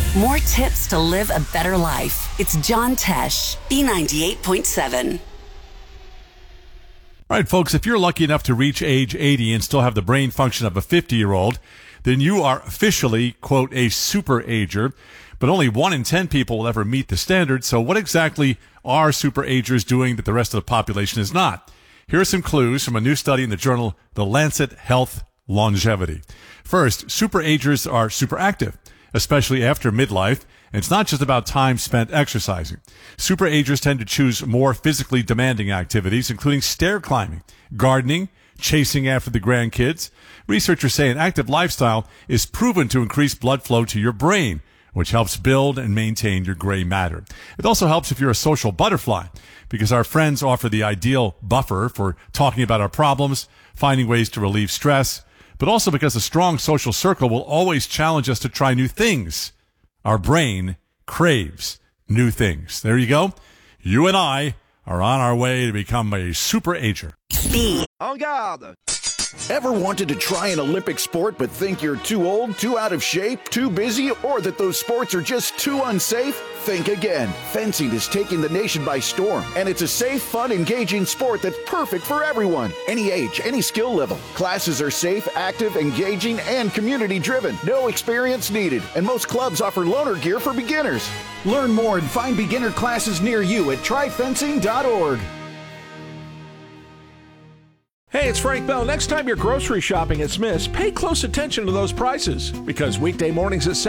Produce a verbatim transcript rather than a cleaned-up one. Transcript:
More tips to live a better life. It's John Tesh, B ninety-eight point seven. All right, folks, if you're lucky enough to reach age eighty and still have the brain function of a fifty-year-old, then you are officially, quote, a super ager. But only one in ten people will ever meet the standard. So what exactly are super agers doing that the rest of the population is not? Here are some clues from a new study in the journal The Lancet Health Longevity. First, super agers are super active, especially after midlife. And it's not just about time spent exercising. Super agers tend to choose more physically demanding activities, including stair climbing, gardening, chasing after the grandkids. Researchers say an active lifestyle is proven to increase blood flow to your brain, which helps build and maintain your gray matter. It also helps if you're a social butterfly, because our friends offer the ideal buffer for talking about our problems, finding ways to relieve stress, but also because a strong social circle will always challenge us to try new things. Our brain craves new things. There you go. You and I are on our way to become a super ager. B. En garde! Ever wanted to try an Olympic sport but think you're too old, too out of shape, too busy, or that those sports are just too unsafe? Think again. Fencing is taking the nation by storm, and it's a safe, fun, engaging sport that's perfect for everyone. Any age, any skill level. Classes are safe, active, engaging, and community-driven. No experience needed, and most clubs offer loaner gear for beginners. Learn more and find beginner classes near you at try fencing dot org. Hey, it's Frank Bell. Next time you're grocery shopping at Smith's, pay close attention to those prices, because weekday mornings at